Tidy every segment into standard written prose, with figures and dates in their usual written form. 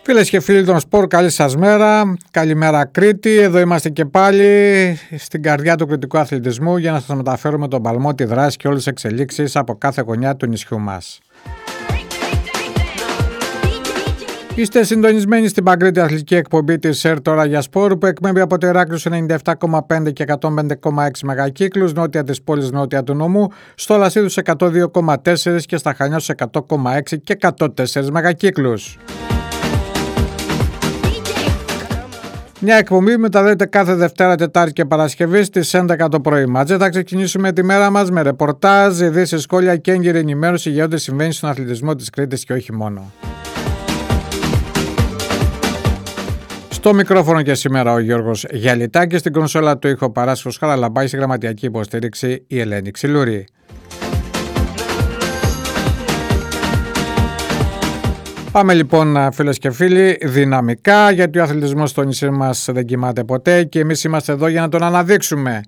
Φίλες και φίλοι των σπορ, καλή σας μέρα. Καλημέρα Κρήτη. Εδώ είμαστε και πάλι στην καρδιά του κρητικού αθλητισμού για να σας μεταφέρουμε τον παλμό, τη δράση και όλες τις εξελίξεις από κάθε γωνιά του νησιού μας. Είστε συντονισμένοι στην παγκρίτια αθλητική εκπομπή της ΣΕΡ Τώρα για Σπορ, που εκπέμπει από το Ηράκλειο 97,5 και 105,6 μεγακύκλους, νότια της πόλης, νότια του νομού, στο Λασίδους 102,4 και στα Χανιά 100,6 και 104 μεγακύκλους. Μια εκπομπή μεταδίδεται κάθε Δευτέρα, Τετάρτη και Παρασκευή στις 11 το πρωί. Μαζί θα ξεκινήσουμε τη μέρα μας με ρεπορτάζ, ειδήσεις, σχόλια και έγκυρη ενημέρωση για ό,τι συμβαίνει στον αθλητισμό της Κρήτης και όχι μόνο. Στο μικρόφωνο και σήμερα ο Γιώργος Γιαλιτάκης, στην κονσόλα του ήχο Παράσχος Χαραλαμπάη, στη γραμματιακή υποστήριξη η Ελένη Ξυλούρη. Πάμε λοιπόν φίλες και φίλοι δυναμικά, γιατί ο αθλητισμός στο νησί μας δεν κοιμάται ποτέ και εμείς είμαστε εδώ για να τον αναδείξουμε.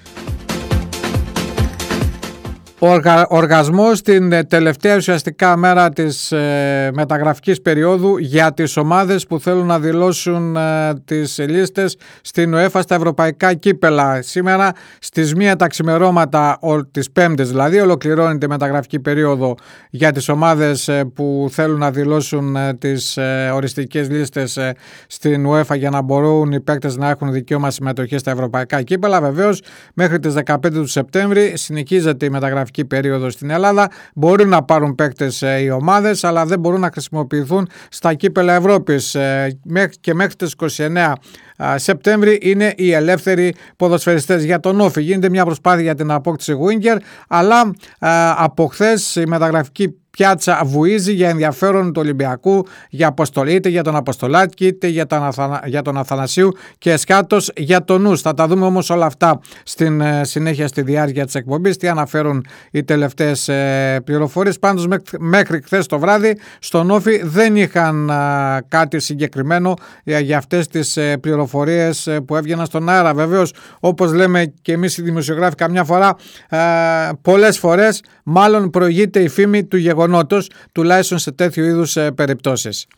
Ο οργασμός την τελευταία ουσιαστικά μέρα της μεταγραφικής περίοδου για τις ομάδες που θέλουν να δηλώσουν τις λίστες στην UEFA στα ευρωπαϊκά κύπελα. Σήμερα στις 1 τα ξημερώματα της Πέμπτης δηλαδή ολοκληρώνεται η μεταγραφική περίοδο για τις ομάδες που θέλουν να δηλώσουν τις οριστικές λίστες στην UEFA για να μπορούν οι παίκτες να έχουν δικαίωμα συμμετοχή στα ευρωπαϊκά κύπελα. Βεβαίως μέχρι τις 15 του Σεπτέμβρη συνεχίζεται η μεταγραφική περίοδο στην Ελλάδα. Μπορούν να πάρουν παίκτες οι ομάδες, αλλά δεν μπορούν να χρησιμοποιηθούν στα κύπελα Ευρώπης. Και μέχρι τις 29 Σεπτέμβρη είναι οι ελεύθεροι ποδοσφαιριστές. Για τον Όφη γίνεται μια προσπάθεια για την απόκτηση winger, αλλά από χθες η μεταγραφική πιάτσα βουίζει για ενδιαφέρον του Ολυμπιακού για αποστολή, είτε για τον Αποστολάκη είτε για τον Αθανασίου και εσχάτως για τον Νους. Θα τα δούμε όμως όλα αυτά στην συνέχεια στη διάρκεια της εκπομπής, τι αναφέρουν οι τελευταίες πληροφορίες. Πάντως μέχρι χθες το βράδυ στον Όφη δεν είχαν κάτι συγκεκριμένο για αυτές τις πληροφορίες που έβγαιναν στον αέρα. Βεβαίως, όπως λέμε και εμείς οι δημοσιογράφοι καμιά φορά, πολλές φορές μάλλον προηγείται η φήμη του γεγονότος, τουλάχιστον σε τέτοιου είδους περιπτώσεις.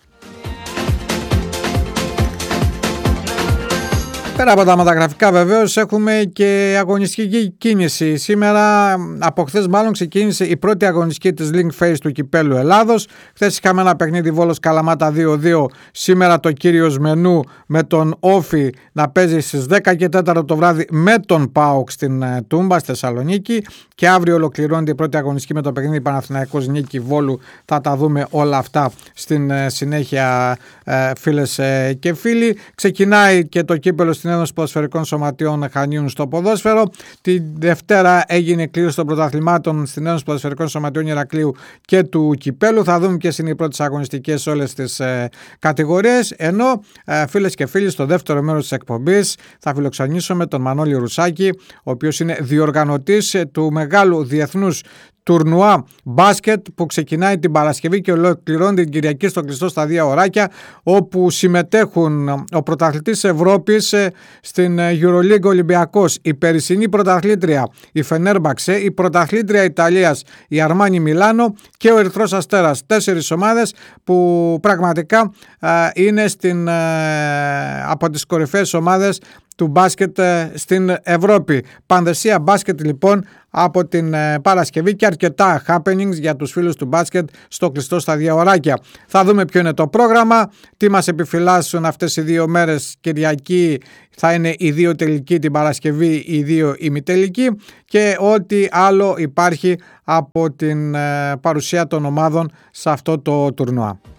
Πέρα από τα μεταγραφικά βεβαίως έχουμε και αγωνιστική κίνηση. Σήμερα, από χθες μάλλον, ξεκίνησε η πρώτη αγωνιστική της Link Phase του Κυπέλλου Ελλάδος. Χθες είχαμε ένα παιχνίδι Βόλος Καλαμάτα 2-2. Σήμερα το κύριος μενού με τον Όφη να παίζει στις 10 και 4 το βράδυ με τον ΠΑΟΚ στην Τούμπα, στη Θεσσαλονίκη. Και αύριο ολοκληρώνεται η πρώτη αγωνιστική με το παιχνίδι Παναθηναϊκός Νίκη Βόλου. Θα τα δούμε όλα αυτά στην συνέχεια, φίλες και φίλοι. Ξεκινάει και το κύπελλο στην Ένωση Ποδοσφαιρικών Σωματείων Χανίων στο ποδόσφαιρο. Τη Δευτέρα έγινε κλήρωση των πρωταθλημάτων στην Ένωση Ποδοσφαιρικών Σωματείων Ηρακλείου και του Κυπέλλου. Θα δούμε ποιες είναι οι πρώτες αγωνιστικές σε όλες τις κατηγορίες. Ενώ, φίλες και φίλοι, στο δεύτερο μέρος της εκπομπής θα φιλοξενήσουμε τον Μανώλη Ρουσάκη, ο οποίος είναι διοργανωτής του μεγάλου διεθνούς τουρνουά μπάσκετ που ξεκινάει την Παρασκευή και ολοκληρώνει την Κυριακή στο κλειστό στα 2 ωράκια, όπου συμμετέχουν ο πρωταθλητής Ευρώπης στην EuroLeague Ολυμπιακός, η περσινή πρωταθλήτρια η Φενέρμπαξε, η πρωταθλήτρια Ιταλίας η Αρμάνι Μιλάνο και ο Ερυθρός Αστέρας. 4 ομάδες που πραγματικά είναι από τις κορυφαίες ομάδες του μπάσκετ στην Ευρώπη. Πανδεσία μπάσκετ λοιπόν από την Παρασκευή και αρκετά happenings για τους φίλους του μπάσκετ στο κλειστό στα 2 ωράκια. Θα δούμε ποιο είναι το πρόγραμμα, τι μας επιφυλάσσουν αυτές οι 2 μέρες. Κυριακή θα είναι οι 2 τελικοί, την Παρασκευή οι 2 ημιτελικοί και ό,τι άλλο υπάρχει από την παρουσία των ομάδων σε αυτό το τουρνουά.